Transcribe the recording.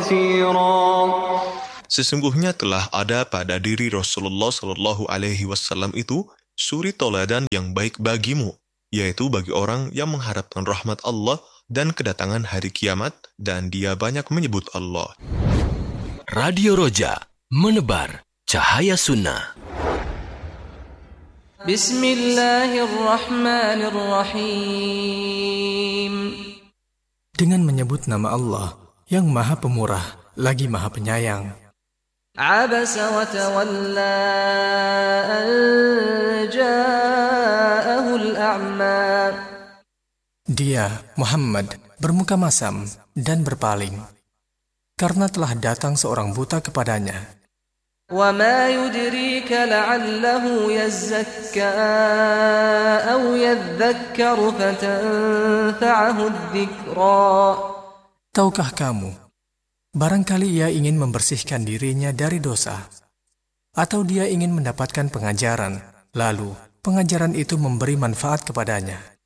كثيرا. Sesungguhnya telah ada pada diri Rasulullah Shallallahu Alaihi Wasallam itu suri toladan yang baik bagimu, yaitu bagi orang yang mengharapkan rahmat Allah dan kedatangan hari kiamat, dan dia banyak menyebut Allah. Radio Roja, menebar cahaya sunnah. Bismillahirrahmanirrahim. Dengan menyebut nama Allah yang Maha Pemurah lagi Maha Penyayang. Abasa wa tawalla an ja'ahu al-a'ma. Dia, Muhammad, bermuka masam dan berpaling karena telah datang seorang buta kepadanya. Wa ma yudrika la'allahu yazzakka aw yadhakkaru fatanfa'ahu adh-dhikra. Tahukah kamu, barangkali ia ingin membersihkan dirinya dari dosa, atau dia ingin mendapatkan pengajaran, lalu pengajaran itu memberi manfaat kepadanya.